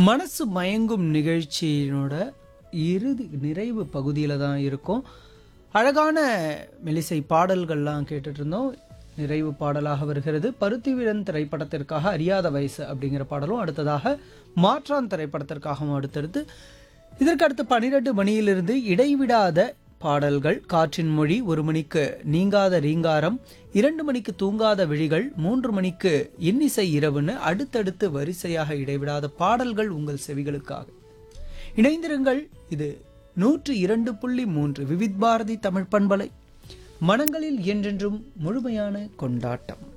மனசு மயங்கும் நிகழ்ச்சியினோட நிறைவு பகுதியில் தான் இருக்கும். அழகான மெலிசை பாடல்கள்லாம் கேட்டுட்டு இருந்தோம். நிறைவு பாடலாக வருகிறது பருத்திவீரன் திரைப்படத்திற்காக அறியாத வயசு அப்படிங்கிற பாடலும், அடுத்ததாக மாற்றான் திரைப்படத்திற்காகவும் அடுத்தடுத்து இதற்கு அடுத்து 12 மணியிலிருந்து இடைவிடாத பாடல்கள். காற்றின் மொழி 1 மணிக்கு நீங்காத ரீங்காரம், 2 மணிக்கு தூங்காத விழிகள், 3 மணிக்கு இன்னிசை இரவுன்னு அடுத்தடுத்து வரிசையாக இடைவிடாத பாடல்கள் உங்கள் செவிகளுக்காக. இணைந்திருங்கள். இது 102.3 விவித் பாரதி தமிழ் பண்பலை. மனங்களில் என்றென்றும் முழுமையான கொண்டாட்டம்.